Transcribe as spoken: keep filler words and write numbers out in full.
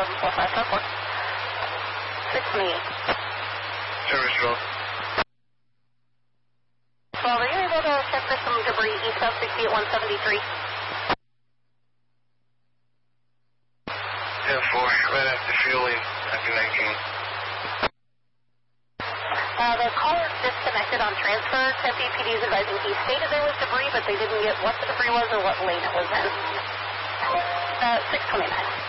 seven four five five four. six twenty-eight. Service roll. twelve, are you able to check for some debris east of sixty at one seventy-three? ten four, right after fueling, after nineteen. Uh, the caller disconnected on transfer. Tempe P D is advising he stated there was debris, but they didn't get what the debris was or what lane it was in. Uh, six twenty-nine.